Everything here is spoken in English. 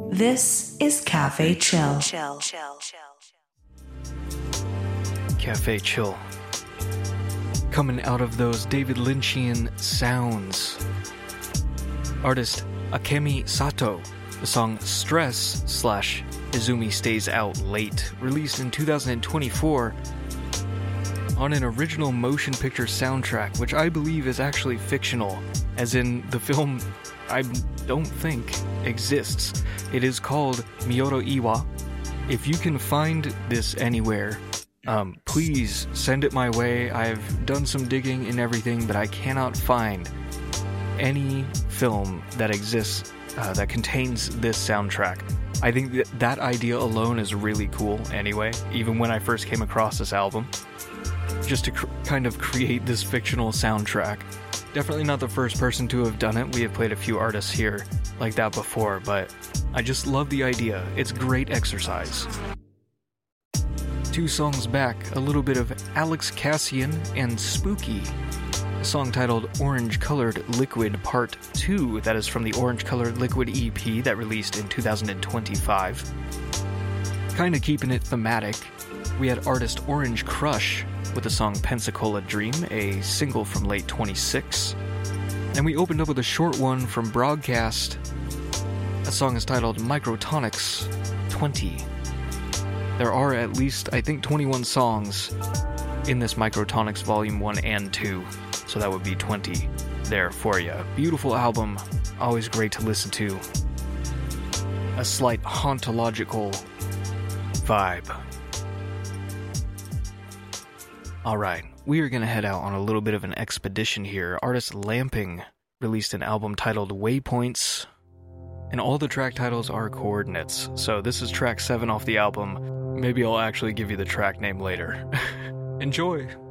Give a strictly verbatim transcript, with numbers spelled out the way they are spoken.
This is Cafe Chill. Cafe Chill. Coming out of those David Lynchian sounds. Artist Akemi Sato. The song Stress slash Izumi Stays Out Late, released in two thousand twenty-four on an original motion picture soundtrack, which I believe is actually fictional, as in the film I don't think exists. It is called Miyoro Iwa. If you can find this anywhere, um, please send it my way. I've done some digging and everything, but I cannot find any film that exists uh, that contains this soundtrack. I think that that idea alone is really cool anyway, even when I first came across this album. Just to cr- kind of create this fictional soundtrack. Definitely not the first person to have done it. We have played a few artists here like that before, but I just love the idea. It's great exercise. Two songs back, a little bit of Alex Cassian and Spooky. A song titled Orange Colored Liquid Part two, that is from the Orange Colored Liquid E P that released in two thousand twenty-five. Kinda keeping it thematic, we had artist Orange Crush with the song Pensacola Dream, a single from late twenty-six. And we opened up with a short one from Broadcast. That song is titled Microtonics twenty. There are at least, I think, twenty-one songs in this Microtonics Volume one and two, so that would be twenty there for you. Beautiful album, always great to listen to. A slight hauntological vibe. Alright, we are going to head out on a little bit of an expedition here. Artist Lamping released an album titled Waypoints, and all the track titles are coordinates. So this is track seven off the album. Maybe I'll actually give you the track name later. Enjoy!